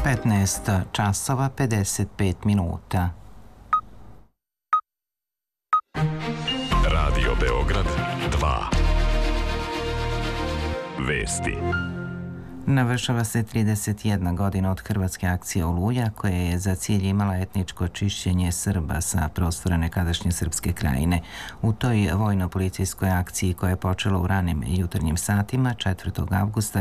15 časova 55 minuta. Radio Beograd 2. Vesti. Navršava se 31 godina od hrvatske akcije Oluja, koja je za cilj imala etničko čišćenje Srba sa prostora nekadašnje Srpske krajine. U toj vojno-policijskoj akciji, koja je počela u ranim jutarnjim satima 4. avgusta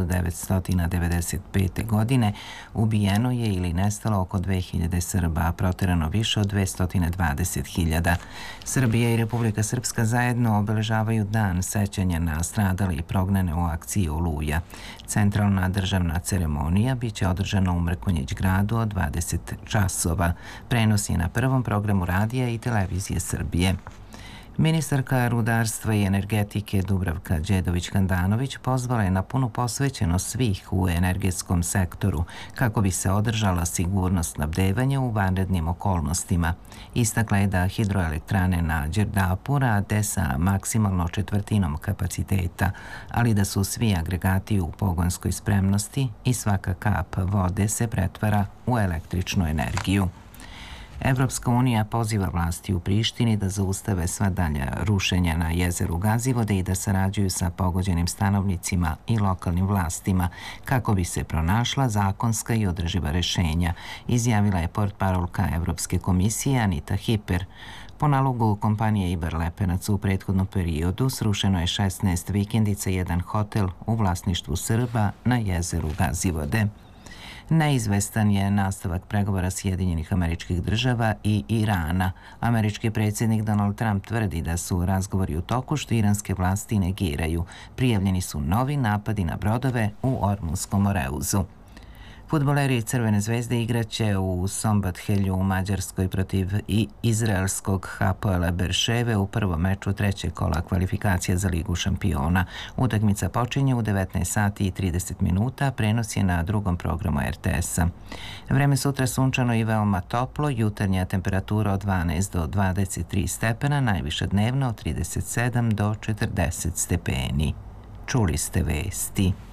1995. godine, ubijeno je ili nestalo oko 2000 Srba, a proterano više od 220.000. Srbija i Republika Srpska zajedno obeležavaju dan sećanja na stradale i prognane u akciji Oluja. Centralna državna ceremonija biće održana u Mrkonjić gradu od 20 časova. Prenos je na prvom programu radija i televizije Srbije. Ministarka rudarstva i energetike Dubravka Đedović-Handanović pozvala je na punu posvećenost svih u energetskom sektoru kako bi se održala sigurnost snabdevanja u vanrednim okolnostima. Istakla je da hidroelektrane na Đerdapu rade sa maksimalno četvrtinom kapaciteta, ali da su svi agregati u pogonskoj spremnosti i svaka kap vode se pretvara u električnu energiju. Evropska unija poziva vlasti u Prištini da zaustave sva dalja rušenja na jezeru Gazivode i da sarađuju sa pogođenim stanovnicima i lokalnim vlastima kako bi se pronašla zakonska i održiva rešenja, izjavila je portparolka Evropske komisije Anita Hiper. Po nalogu kompanije Iber Lepenac u prethodnom periodu srušeno je 16 vikendica i jedan hotel u vlasništvu Srba na jezeru Gazivode. Neizvestan je nastavak pregovora Sjedinjenih Američkih Država i Irana. Američki predsjednik Donald Trump tvrdi da su razgovori u toku, što iranske vlasti negiraju. Prijavljeni su novi napadi na brodove u Ormunskom moreuzu. Fudbaleri Crvene zvezde igraće u Sombathelju u Mađarskoj protiv izraelskog Hapoela Berševe u prvom meču trećeg kola kvalifikacija za Ligu šampiona. Utakmica počinje u 19 sati i 30 minuta, prenos je na drugom programu RTS-a. Vreme sutra sunčano i veoma toplo, jutarnja temperatura od 12 do 23 stepena, najviša dnevna od 37 do 40 stepeni. Čuli ste vesti.